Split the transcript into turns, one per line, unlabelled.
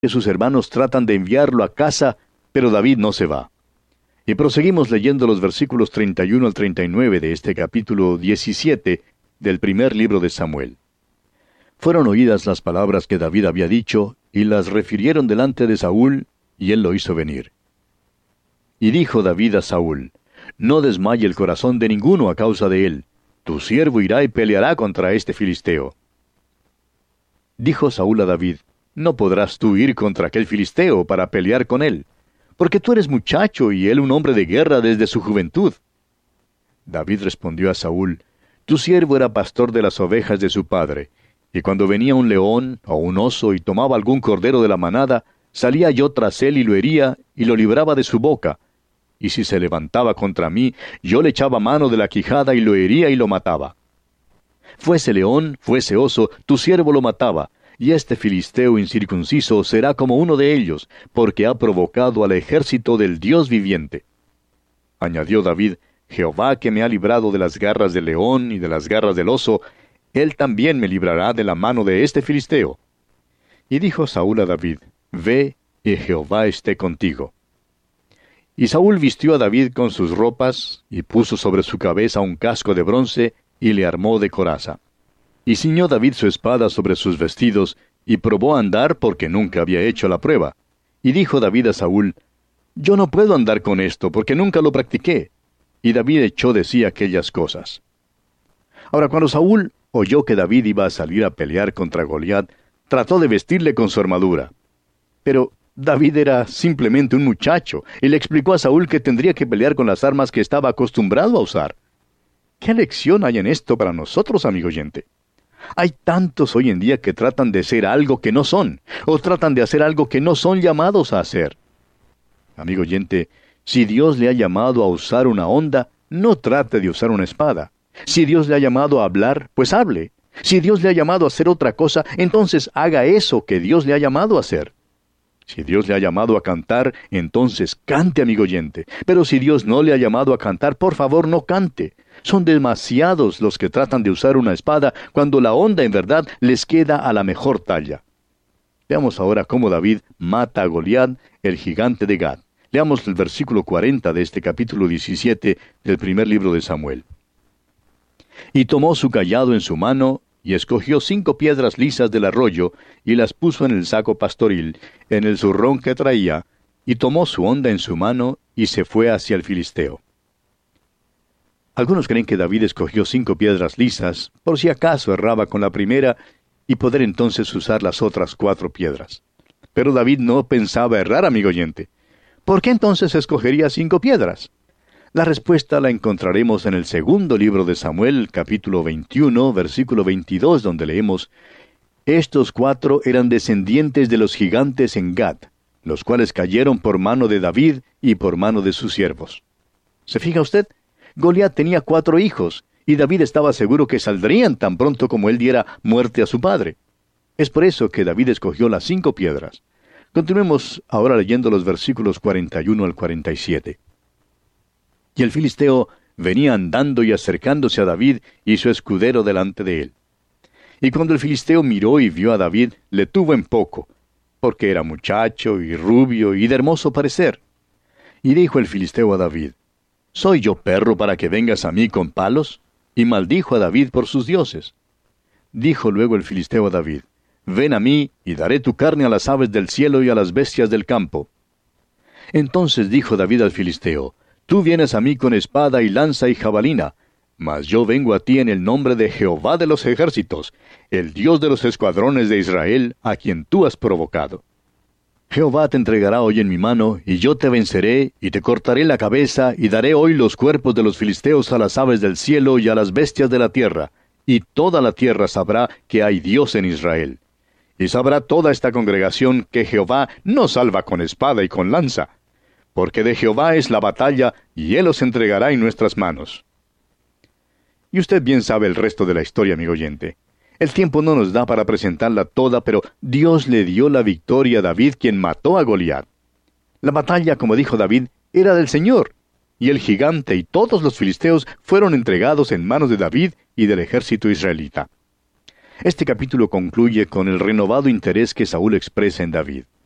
que sus hermanos tratan de enviarlo a casa, pero David no se va. Y proseguimos leyendo los versículos 31 al 39 de este capítulo 17 del primer libro de Samuel. Fueron oídas las palabras que David había dicho, y las refirieron delante de Saúl, y él lo hizo venir. Y dijo David a Saúl: No desmaye el corazón de ninguno a causa de él. Tu siervo irá y peleará contra este filisteo. Dijo Saúl a David: No podrás tú ir contra aquel filisteo para pelear con él, porque tú eres muchacho y él un hombre de guerra desde su juventud. David respondió a Saúl: Tu siervo era pastor de las ovejas de su padre, y cuando venía un león o un oso y tomaba algún cordero de la manada, salía yo tras él y lo hería y lo libraba de su boca. Y si se levantaba contra mí, yo le echaba mano de la quijada y lo hería y lo mataba. Fuese león, fuese oso, tu siervo lo mataba, y este filisteo incircunciso será como uno de ellos, porque ha provocado al ejército del Dios viviente. Añadió David: Jehová, que me ha librado de las garras del león y de las garras del oso, él también me librará de la mano de este filisteo. Y dijo Saúl a David: Ve, y Jehová esté contigo. Y Saúl vistió a David con sus ropas, y puso sobre su cabeza un casco de bronce, y le armó de coraza. Y ciñó David su espada sobre sus vestidos, y probó a andar porque nunca había hecho la prueba. Y dijo David a Saúl: Yo no puedo andar con esto, porque nunca lo practiqué. Y David echó de sí aquellas cosas. Ahora, cuando Saúl oyó que David iba a salir a pelear contra Goliat, trató de vestirle con su armadura. Pero David era simplemente un muchacho, y le explicó a Saúl que tendría que pelear con las armas que estaba acostumbrado a usar. ¿Qué lección hay en esto para nosotros, amigo oyente? Hay tantos hoy en día que tratan de ser algo que no son, o tratan de hacer algo que no son llamados a hacer. Amigo oyente, si Dios le ha llamado a usar una honda, no trate de usar una espada. Si Dios le ha llamado a hablar, pues hable. Si Dios le ha llamado a hacer otra cosa, entonces haga eso que Dios le ha llamado a hacer. Si Dios le ha llamado a cantar, entonces cante, amigo oyente. Pero si Dios no le ha llamado a cantar, por favor no cante. Son demasiados los que tratan de usar una espada cuando la honda en verdad les queda a la mejor talla. Veamos ahora cómo David mata a Goliat, el gigante de Gat. Leamos el versículo 40 de este capítulo 17 del primer libro de Samuel. Y tomó su cayado en su mano, y escogió 5 piedras lisas del arroyo, y las puso en el saco pastoril, en el zurrón que traía, y tomó su honda en su mano, y se fue hacia el filisteo. Algunos creen que David escogió 5 piedras lisas, por si acaso erraba con la primera, y poder entonces usar las otras 4 piedras. Pero David no pensaba errar, amigo oyente. ¿Por qué entonces escogería 5 piedras? La respuesta la encontraremos en el segundo libro de Samuel, capítulo 21, versículo 22, donde leemos: Estos 4 eran descendientes de los gigantes en Gad, los cuales cayeron por mano de David y por mano de sus siervos. ¿Se fija usted? Goliat tenía 4 hijos, y David estaba seguro que saldrían tan pronto como él diera muerte a su padre. Es por eso que David escogió las 5 piedras. Continuemos ahora leyendo los versículos 41 al 47. Y el filisteo venía andando y acercándose a David y su escudero delante de él. Y cuando el filisteo miró y vio a David, le tuvo en poco, porque era muchacho y rubio y de hermoso parecer. Y dijo el filisteo a David: ¿Soy yo perro para que vengas a mí con palos? Y maldijo a David por sus dioses. Dijo luego el filisteo a David: Ven a mí, y daré tu carne a las aves del cielo y a las bestias del campo. Entonces dijo David al filisteo: Tú vienes a mí con espada y lanza y jabalina, mas yo vengo a ti en el nombre de Jehová de los ejércitos, el Dios de los escuadrones de Israel, a quien tú has provocado. Jehová te entregará hoy en mi mano, y yo te venceré, y te cortaré la cabeza, y daré hoy los cuerpos de los filisteos a las aves del cielo y a las bestias de la tierra, y toda la tierra sabrá que hay Dios en Israel. Y sabrá toda esta congregación que Jehová no salva con espada y con lanza, porque de Jehová es la batalla, y Él os entregará en nuestras manos. Y usted bien sabe el resto de la historia, amigo oyente. El tiempo no nos da para presentarla toda, pero Dios le dio la victoria a David, quien mató a Goliat. La batalla, como dijo David, era del Señor, y el gigante y todos los filisteos fueron entregados en manos de David y del ejército israelita. Este capítulo concluye con el renovado interés que Saúl expresa en David.